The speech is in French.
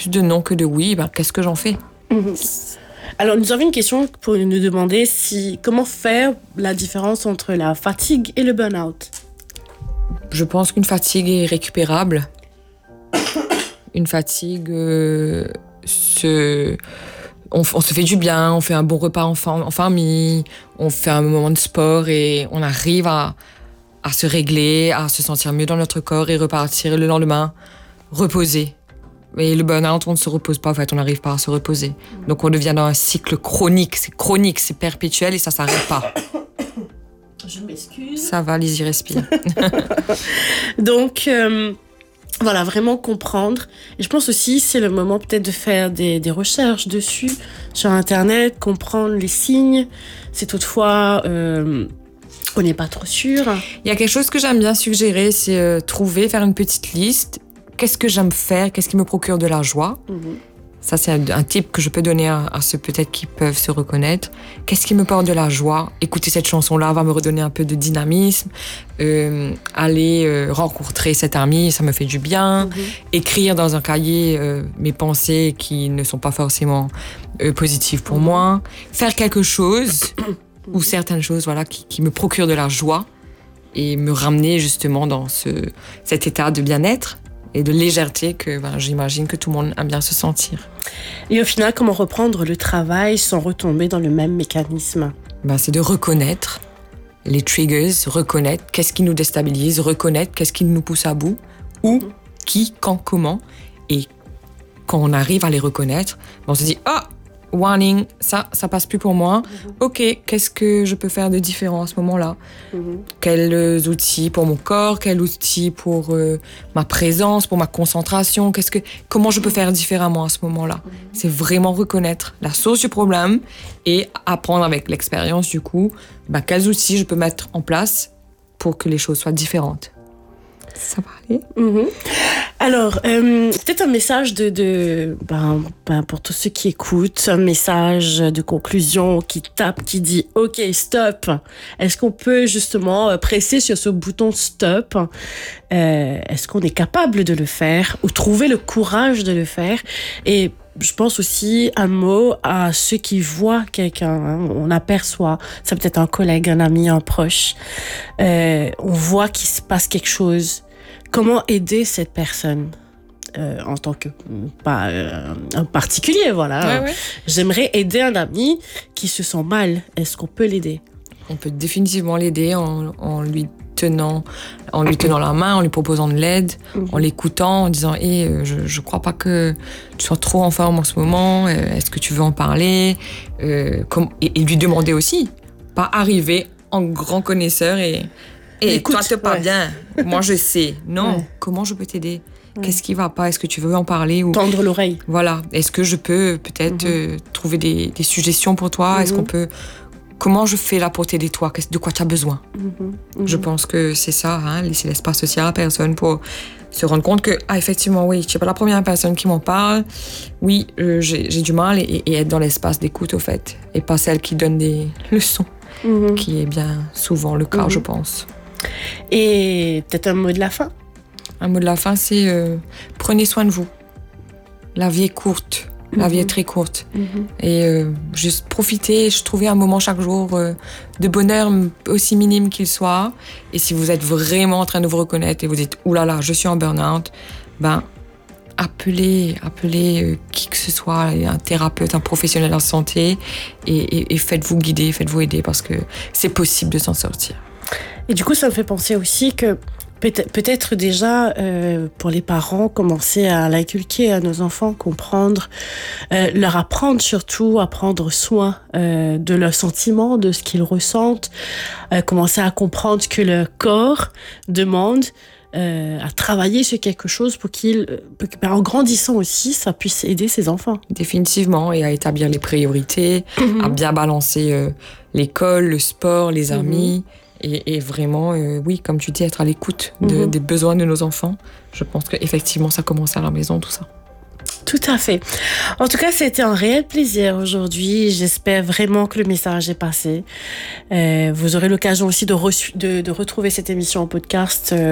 plus de non que de oui, qu'est-ce que j'en fais? Alors, nous avons une question pour nous demander comment faire la différence entre la fatigue et le burn-out. Je pense qu'une fatigue est récupérable. Une fatigue, on se fait du bien, on fait un bon repas en famille, on fait un moment de sport et on arrive à se régler, à se sentir mieux dans notre corps et repartir le lendemain, reposer. Mais le burn-out, on ne se repose pas, en fait, on n'arrive pas à se reposer. Donc on devient dans un cycle chronique, c'est perpétuel et ça ne s'arrête pas. Je m'excuse. Ça va, Lizzie, respire. Donc, voilà, vraiment comprendre. Et je pense aussi c'est le moment peut-être de faire des recherches dessus, sur Internet, comprendre les signes. C'est toutefois, on n'est pas trop sûr. Il y a quelque chose que j'aime bien suggérer, c'est faire une petite liste. Qu'est-ce que j'aime faire? Qu'est-ce qui me procure de la joie? Ça, c'est un tip que je peux donner à ceux peut-être qui peuvent se reconnaître. Qu'est-ce qui me porte de la joie? Écouter cette chanson-là va me redonner un peu de dynamisme. Aller rencontrer cet ami, ça me fait du bien. Écrire dans un cahier mes pensées qui ne sont pas forcément positives pour moi. Faire quelque chose ou certaines choses qui me procurent de la joie et me ramener justement dans cet état de bien-être et de légèreté que j'imagine que tout le monde aime bien se sentir. Et au final, comment reprendre le travail sans retomber dans le même mécanisme? C'est de reconnaître les triggers, reconnaître qu'est-ce qui nous déstabilise, reconnaître qu'est-ce qui nous pousse à bout, où, qui, quand, comment. Et quand on arrive à les reconnaître, on se dit « Ah, warning, ça passe plus pour moi. Ok, qu'est-ce que je peux faire de différent à ce moment-là? Quels outils pour mon corps, quels outils pour ma présence, pour ma concentration, comment je peux faire différemment à ce moment-là? C'est vraiment reconnaître la source du problème et apprendre avec l'expérience du coup, quels outils je peux mettre en place pour que les choses soient différentes. Ça va aller? Alors, peut-être un message pour tous ceux qui écoutent, un message de conclusion qui tape, qui dit « Ok, stop ». Est-ce qu'on peut justement presser sur ce bouton « Stop » Est-ce qu'on est capable de le faire ou trouver le courage de le faire? Et je pense aussi un mot à ceux qui voient quelqu'un, on aperçoit, ça peut être un collègue, un ami, un proche, on voit qu'il se passe quelque chose. Comment aider cette personne en tant que un particulier, voilà. Ouais. J'aimerais aider un ami qui se sent mal. Est-ce qu'on peut l'aider? On peut définitivement l'aider en lui tenant la main, en lui proposant de l'aide, en l'écoutant, en disant je crois pas que tu sois trop en forme en ce moment, est-ce que tu veux en parler? Et lui demander aussi, pas arriver en grand connaisseur et écoute, toi t'es pas bien, moi je sais. Non, comment je peux t'aider? Qu'est-ce qui va pas? Est-ce que tu veux en parler ou tendre l'oreille? Voilà, est-ce que je peux peut-être trouver des suggestions pour toi? Est-ce qu'on peut... Comment je fais là pour t'aider toi? De quoi tu as besoin? Je pense que c'est ça, laisser l'espace aussi à la personne pour se rendre compte que, effectivement, oui, je suis pas la première personne qui m'en parle. Oui, j'ai du mal et être dans l'espace d'écoute, au fait. Et pas celle qui donne des leçons, qui est bien souvent le cas, je pense. Et peut-être un mot de la fin? Un mot de la fin, c'est prenez soin de vous. La vie est courte. La vie est très courte. Et juste profiter, trouver un moment chaque jour de bonheur, aussi minime qu'il soit. Et si vous êtes vraiment en train de vous reconnaître et vous dites « Ouh là là, je suis en burn-out », appelez qui que ce soit, un thérapeute, un professionnel en santé et faites-vous guider, faites-vous aider parce que c'est possible de s'en sortir. Et du coup, ça me fait penser aussi que peut-être déjà, pour les parents, commencer à l'inculquer à nos enfants, comprendre, leur apprendre surtout à prendre soin de leurs sentiments, de ce qu'ils ressentent, commencer à comprendre que le corps demande à travailler sur quelque chose pour en grandissant aussi, ça puisse aider ses enfants. Définitivement, et à établir les priorités, à bien balancer l'école, le sport, les amis. Et vraiment, oui, comme tu dis, être à l'écoute des besoins de nos enfants. Je pense qu'effectivement, ça commence à la maison, tout ça. Tout à fait. En tout cas, c'était un réel plaisir aujourd'hui. J'espère vraiment que le message est passé. Vous aurez l'occasion aussi de retrouver cette émission en podcast